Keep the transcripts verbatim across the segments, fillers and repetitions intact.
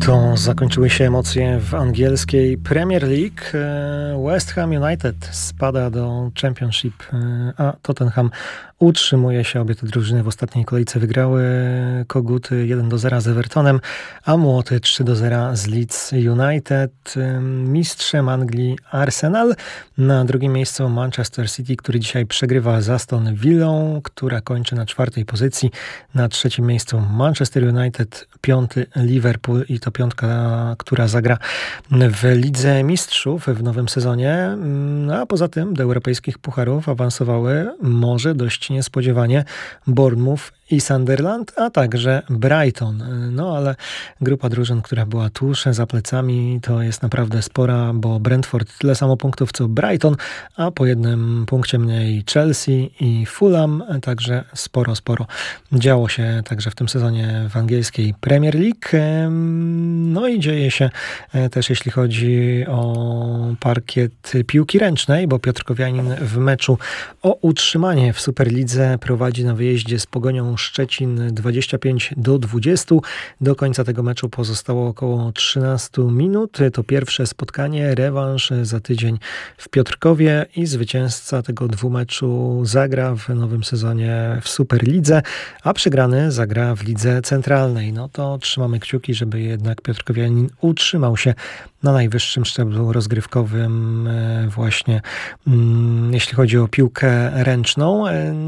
To zakończyły się emocje w angielskiej Premier League. West Ham United spada do Championship, a Tottenham utrzymuje się. Obie te drużyny w ostatniej kolejce wygrały. Koguty jeden do zera z Evertonem, a Młoty trzy do zera z Leeds United. Mistrzem Anglii Arsenal. Na drugim miejscu Manchester City, który dzisiaj przegrywa z Aston Villą, która kończy na czwartej pozycji. Na trzecim miejscu Manchester United, piąty Liverpool i to piątka, która zagra w Lidze Mistrzów w nowym sezonie. No a poza tym do europejskich pucharów awansowały może dość niespodziewanie Bournemouth i Sunderland, a także Brighton. No ale grupa drużyn, która była tuż za plecami, to jest naprawdę spora, bo Brentford tyle samo punktów co Brighton, a po jednym punkcie mniej Chelsea i Fulham, także sporo, sporo działo się także w tym sezonie w angielskiej Premier League. No i dzieje się też jeśli chodzi o parkiet piłki ręcznej, bo Piotrkowianin w meczu o utrzymanie w Superlidze prowadzi na wyjeździe z Pogonią Szczecin dwadzieścia pięć do dwudziestu. Do końca tego meczu pozostało około trzynaście minut. To pierwsze spotkanie, rewanż za tydzień w Piotrkowie i zwycięzca tego dwumeczu zagra w nowym sezonie w Superlidze, a przegrany zagra w Lidze Centralnej. No to trzymamy kciuki, żeby jednak Piotrkowianin utrzymał się na najwyższym szczeblu rozgrywkowym właśnie jeśli chodzi o piłkę ręczną.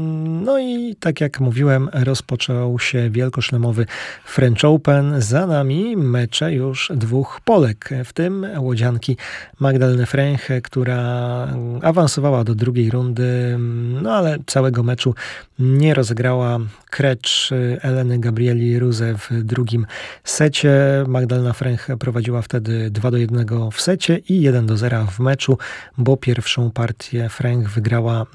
No i tak jak mówiłem, rozpoczął się wielkoszlemowy French Open. Za nami mecze już dwóch Polek, w tym łodzianki Magdaleny Fręch, która awansowała do drugiej rundy, no ale całego meczu nie rozegrała. Krecz Eleny Gabrieli Ruse w drugim secie. Magdalena Fręch prowadziła wtedy dwa do jednego w secie i jeden do zera w meczu, bo pierwszą partię Fręch wygrała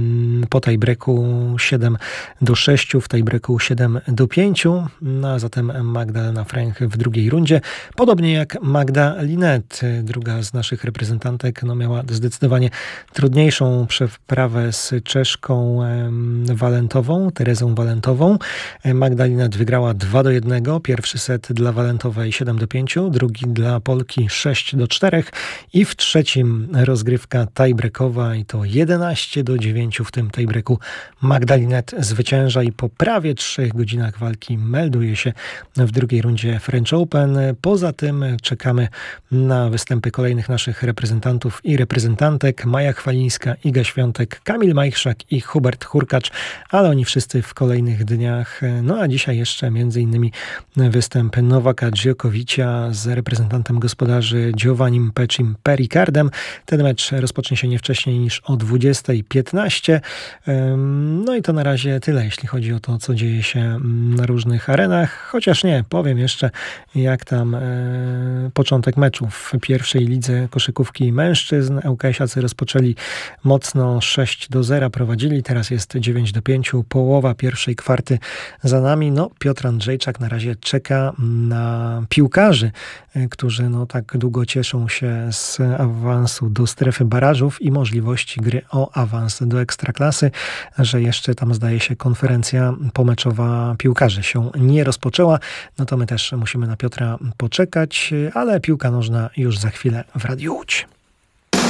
po tiebreaku siedem do sześciu, w tiebreaku siedem do pięciu, no a zatem Magdalena Fręch w drugiej rundzie, podobnie jak Magda Linet, druga z naszych reprezentantek, no miała zdecydowanie trudniejszą przeprawę z Czeszką Walentową, Terezą Walentową. Magda Linet wygrała dwa do jednego, pierwszy set dla Walentowej siedem do pięciu, drugi dla Polki sześć do czterech i w trzecim rozgrywka tiebreakowa i to jedenaście do dziewięciu w tym tiebreaku Magda Linet zwycięża i po prawie trzech godzinach walki melduje się w drugiej rundzie French Open. Poza tym czekamy na występy kolejnych naszych reprezentantów i reprezentantek. Maja Chwalińska, Iga Świątek, Kamil Majchrzak i Hubert Hurkacz, ale oni wszyscy w kolejnych dniach. No a dzisiaj jeszcze między innymi występ Nowaka Djokovicia z reprezentantem gospodarzy Giovannim Pecim Pericardem. Ten mecz rozpocznie się nie wcześniej niż o dwudziesta piętnaście. No i to na razie tyle, jeśli chodzi o to, co dzieje się na różnych arenach. Chociaż nie, powiem jeszcze, jak tam e, początek meczu w pierwszej lidze koszykówki mężczyzn. ŁKS-iacy rozpoczęli mocno, sześć do zera prowadzili, teraz jest dziewięć do pięciu, połowa pierwszej kwarty za nami. No, Piotr Andrzejczak na razie czeka na piłkarzy, którzy no tak długo cieszą się z awansu do strefy barażów i możliwości gry o awans do Ekstraklasy, że jeszcze tam zdaje się konferencja pomeczowa piłkarzy się nie rozpoczęła. No to my też musimy na Piotra poczekać, ale piłka nożna już za chwilę w Radiu Łódź.